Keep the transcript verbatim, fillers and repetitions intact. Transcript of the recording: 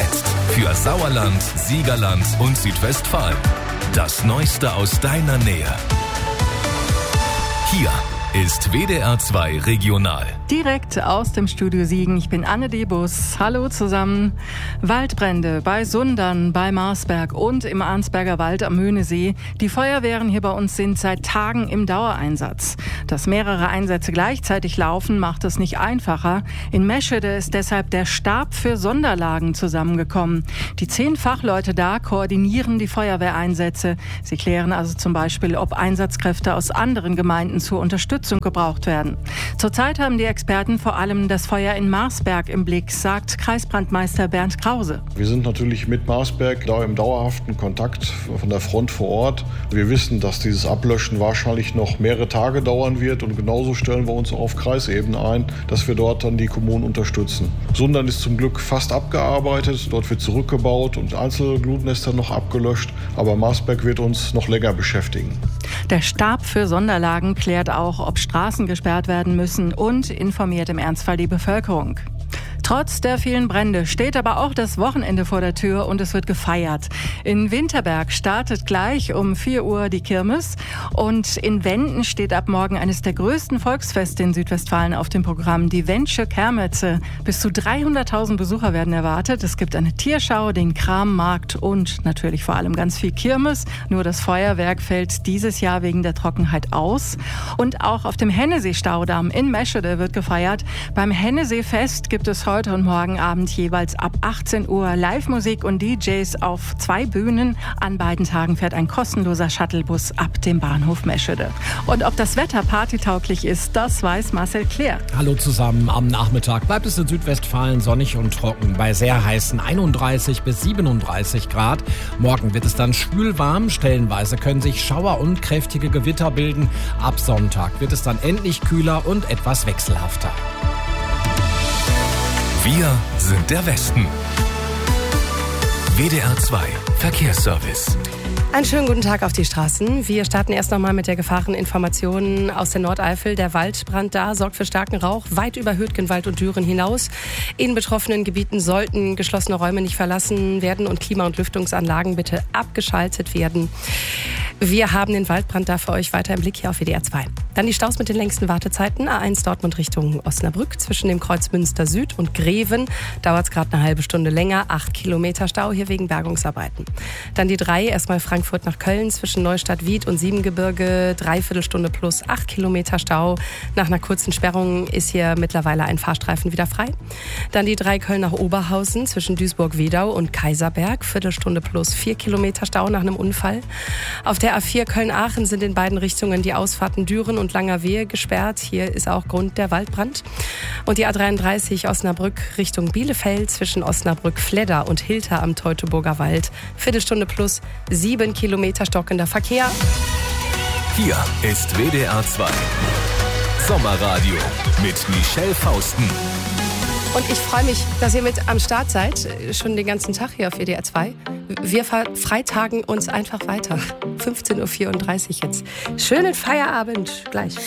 Jetzt für Sauerland, Siegerland und Südwestfalen. Das Neueste aus deiner Nähe. Hier ist W D R zwei Regional. Direkt aus dem Studio Siegen. Ich bin Anne Debus. Hallo zusammen. Waldbrände bei Sundern, bei Marsberg und im Arnsberger Wald am Möhnesee. Die Feuerwehren hier bei uns sind seit Tagen im Dauereinsatz. Dass mehrere Einsätze gleichzeitig laufen, macht es nicht einfacher. In Meschede ist deshalb der Stab für Sonderlagen zusammengekommen. Die zehn Fachleute da koordinieren die Feuerwehreinsätze. Sie klären also zum Beispiel, ob Einsatzkräfte aus anderen Gemeinden zur Unterstützung gebraucht werden. Zurzeit haben die Experten vor allem das Feuer in Marsberg im Blick, sagt Kreisbrandmeister Bernd Krause. Wir sind natürlich mit Marsberg da im dauerhaften Kontakt von der Front vor Ort. Wir wissen, dass dieses Ablöschen wahrscheinlich noch mehrere Tage dauern wird und genauso stellen wir uns auch auf Kreisebene ein, dass wir dort dann die Kommunen unterstützen. Sundern ist zum Glück fast abgearbeitet, dort wird zurückgebaut und Einzelglutnester noch abgelöscht, aber Marsberg wird uns noch länger beschäftigen. Der Stab für Sonderlagen klärt auch, ob Straßen gesperrt werden müssen und informiert im Ernstfall die Bevölkerung. Trotz der vielen Brände steht aber auch das Wochenende vor der Tür und es wird gefeiert. In Winterberg startet gleich um vier Uhr die Kirmes und in Wenden steht ab morgen eines der größten Volksfeste in Südwestfalen auf dem Programm, die Wendsche Kermesse. Bis zu dreihunderttausend Besucher werden erwartet. Es gibt eine Tierschau, den Krammarkt und natürlich vor allem ganz viel Kirmes. Nur das Feuerwerk fällt dieses Jahr wegen der Trockenheit aus. Und auch auf dem Hennesee-Staudamm in Meschede wird gefeiert. Beim Hennesee-Fest gibt es heute Heute und morgen Abend jeweils ab achtzehn Uhr Live-Musik und D Js auf zwei Bühnen. An beiden Tagen fährt ein kostenloser Shuttlebus ab dem Bahnhof Meschede. Und ob das Wetter partytauglich ist, das weiß Marcel Claire. Hallo zusammen. Am Nachmittag bleibt es in Südwestfalen sonnig und trocken bei sehr heißen einunddreißig bis siebenunddreißig Grad. Morgen wird es dann schwül warm. Stellenweise können sich Schauer und kräftige Gewitter bilden. Ab Sonntag wird es dann endlich kühler und etwas wechselhafter. Wir sind der Westen. W D R zwei Verkehrsservice. Einen schönen guten Tag auf die Straßen. Wir starten erst nochmal mit der Gefahreninformation aus der Nordeifel. Der Waldbrand da sorgt für starken Rauch weit über Hürtgenwald und Düren hinaus. In betroffenen Gebieten sollten geschlossene Räume nicht verlassen werden und Klima- und Lüftungsanlagen bitte abgeschaltet werden. Wir haben den Waldbrand da für euch weiter im Blick hier auf W D R zwei. Dann die Staus mit den längsten Wartezeiten. A eins Dortmund Richtung Osnabrück zwischen dem Kreuz Münster Süd und Greven. Dauert es gerade eine halbe Stunde länger. Acht Kilometer Stau hier wegen Bergungsarbeiten. Dann die drei, erstmal Frankfurt nach Köln zwischen Neustadt-Wied und Siebengebirge. Dreiviertelstunde plus acht Kilometer Stau. Nach einer kurzen Sperrung ist hier mittlerweile ein Fahrstreifen wieder frei. Dann die drei Köln nach Oberhausen zwischen Duisburg-Wedau und Kaiserberg. Viertelstunde plus vier Kilometer Stau nach einem Unfall. Auf der A vier Köln-Aachen sind in beiden Richtungen die Ausfahrten Düren und Langerwehe gesperrt. Hier ist auch Grund der Waldbrand. Und die A dreiunddreißig Osnabrück Richtung Bielefeld zwischen Osnabrück-Fledder und Hilter am Teutoburger Wald. Viertelstunde plus sieben Kilometer stockender Verkehr. Hier ist W D R zwei Sommerradio mit Michelle Fausten. Und ich freue mich, dass ihr mit am Start seid, schon den ganzen Tag hier auf W D R zwei. Wir freitagen uns einfach weiter. fünfzehn Uhr vierunddreißig jetzt. Schönen Feierabend gleich.